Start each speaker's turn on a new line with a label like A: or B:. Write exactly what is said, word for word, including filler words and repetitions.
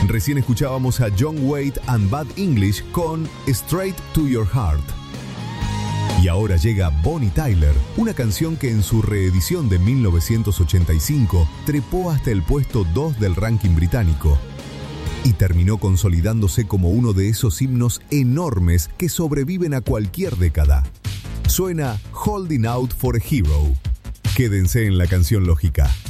A: Recién escuchábamos a John Waite and Bad English con Straight to Your Heart. Y ahora llega Bonnie Tyler, una canción que en su reedición de mil novecientos ochenta y cinco trepó hasta el puesto dos del ranking británico y terminó consolidándose como uno de esos himnos enormes que sobreviven a cualquier década. Suena Holding Out for a Hero. Quédense en La Canción Lógica.